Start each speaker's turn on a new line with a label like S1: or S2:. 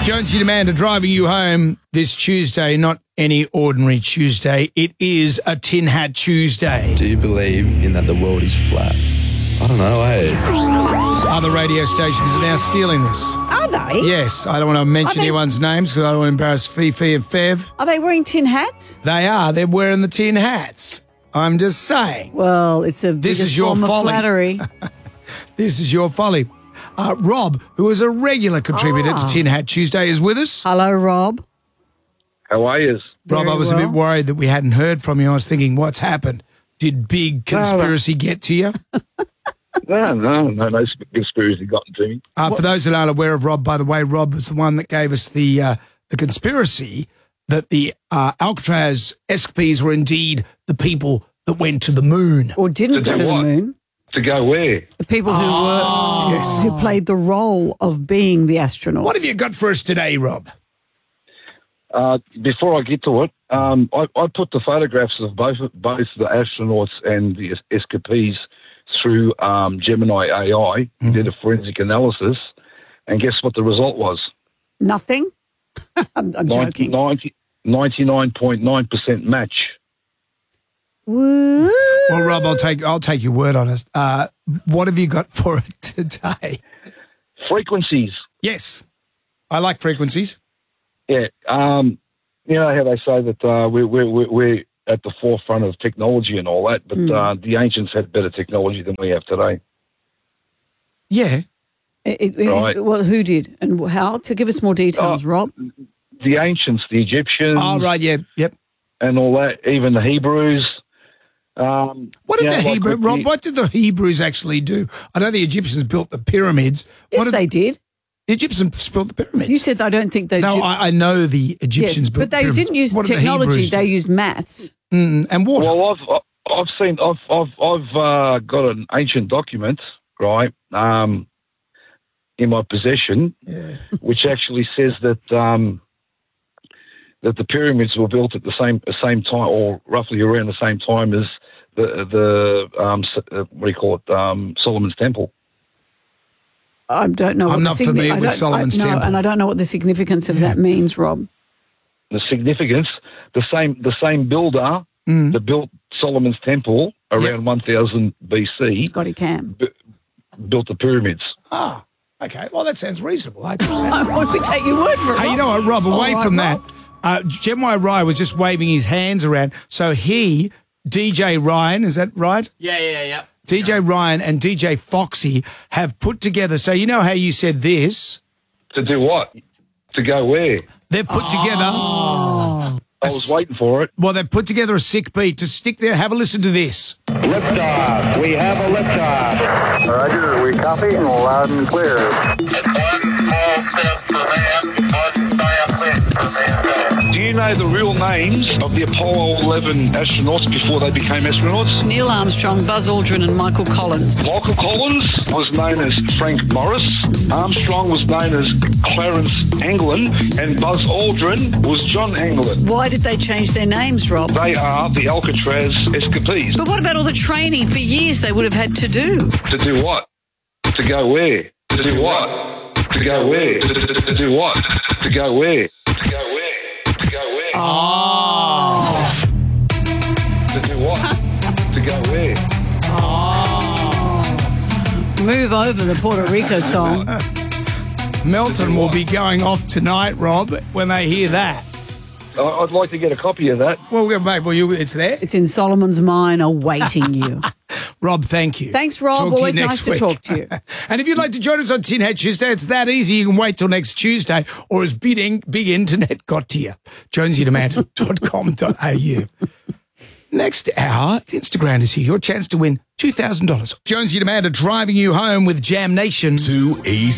S1: Jonesy and Amanda driving you home this Tuesday, not any ordinary Tuesday. It is a Tin Hat Tuesday.
S2: Do you believe in that the world is flat? I don't know, hey.
S1: Other radio stations are now stealing this.
S3: Are they?
S1: Yes, I don't want to mention anyone's names because I don't want to embarrass Fifi and Fev.
S3: Are they wearing tin hats?
S1: They are. They're wearing the tin hats. I'm just saying.
S3: Well, it's a
S1: This is your
S3: form
S1: folly.
S3: of flattery.
S1: This is your folly. Rob, who is a regular contributor to Tin Hat Tuesday, is with us.
S3: Hello, Rob.
S4: How are you?
S1: Rob, I was a bit worried that we hadn't heard from you. I was thinking, what's happened? Did big conspiracy get to you?
S4: No conspiracy gotten to me.
S1: For those that aren't aware of Rob, by the way, Rob was the one that gave us the conspiracy that the Alcatraz escapees were indeed the people that went to the moon.
S3: Or didn't go to the moon.
S4: To go where?
S3: The people who played the role of being the astronauts.
S1: What have you got for us today, Rob?
S4: Before I get to it, I put the photographs of both the astronauts and the escapees through Gemini AI. He did a forensic analysis, and guess what the result was?
S3: Nothing? I'm joking.
S4: 99.9% match.
S3: Woo.
S1: Well, Rob, I'll take your word on it. What have you got for it today?
S4: Frequencies.
S1: Yes, I like frequencies.
S4: Yeah. You know how they say that we're at the forefront of technology and all that, but the ancients had better technology than we have today.
S1: Yeah.
S4: Right.
S3: Well, who did and how? To give us more details, Rob.
S4: The ancients, the Egyptians.
S1: Oh, right, yeah, yep.
S4: And all that, even the Hebrews.
S1: What did the Hebrews actually do? I know the Egyptians built the pyramids.
S3: Yes, they did.
S1: The Egyptians built the pyramids.
S3: You said I don't think they.
S1: No, I know the Egyptians built
S3: but they
S1: the pyramids.
S3: didn't use
S1: What did the
S3: technology.
S1: Hebrews do?
S3: They used maths
S1: and water.
S4: Well, I've got an ancient document, right, in my possession, which actually says that that the pyramids were built at the same time, or roughly around the same time as the Solomon's Temple.
S3: I don't know.
S1: I'm not familiar with Solomon's Temple.
S3: And I don't know what the significance of that means, Rob.
S4: The significance, the same builder that built Solomon's Temple around 1000 BC,
S3: Scotty Cam,
S4: built the pyramids.
S1: Ah, okay. Well, that sounds reasonable.
S3: We take your word for it.
S1: Hey, you know what, Rob? Away from that, Gemini Rye was just waving his hands around. So he, DJ Ryan, is that right?
S5: Yeah.
S1: DJ Ryan and DJ Foxy have put together. So you know how you said this?
S4: To do what? To go where?
S1: They've put together.
S4: I was waiting for it.
S1: Well, they've put together a sick beat to stick there. Have a listen to this.
S6: Liftoff. We have a liftoff.
S7: Roger, we copy and loud and clear.
S4: Do you know the real names of the Apollo 11 astronauts before they became astronauts?
S3: Neil Armstrong, Buzz Aldrin and Michael Collins.
S4: Michael Collins was known as Frank Morris. Armstrong was known as Clarence Anglin. And Buzz Aldrin was John Anglin.
S3: Why did they change their names, Rob?
S4: They are the Alcatraz escapees.
S3: But what about all the training for years they would have had to do?
S4: To do what? To go where? To do what? To go where? To do what? To go where? To go where? To go where?
S1: Oh.
S4: To do what? To go where?
S3: Move over the Puerto Rico song.
S1: Melton will be going off tonight, Rob, when they hear that.
S4: I'd like to get a copy of that.
S1: Well, mate, it's there.
S3: It's in Solomon's mine awaiting you.
S1: Rob, thank you.
S3: Thanks, Rob.
S1: Talk to
S3: Always
S1: you
S3: nice
S1: next
S3: to
S1: week.
S3: talk to you.
S1: And if you'd like to join us on Tin Hat Tuesday, it's that easy. You can wait till next Tuesday, or as big internet got to you. JonesyDemand.com.au. Next hour, Instagram is here. Your chance to win $2,000. Jonesy and Amanda driving you home with Jam Nation.
S8: Too easy.